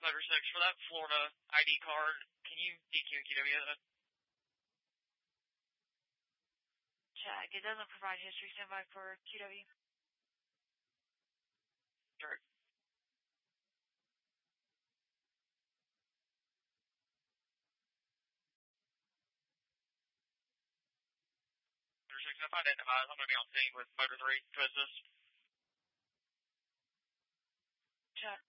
Motor 6, for that Florida ID card, can you DQ and QW that? Check. It doesn't provide history. Standby for QW. Sure. Motor 6, if I identify, I'm going to be on scene with Motor 3 to assist. Check.